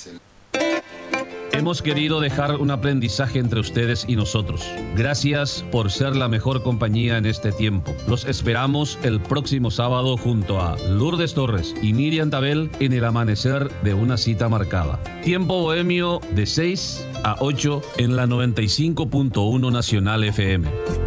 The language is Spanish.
Hemos querido dejar un aprendizaje entre ustedes y nosotros. Gracias por ser la mejor compañía en este tiempo. Los esperamos el próximo sábado junto a Lourdes Torres y Miriam Tabel en el amanecer de una cita marcada. Tiempo bohemio de 6 a 8 en la 95.1 Nacional FM.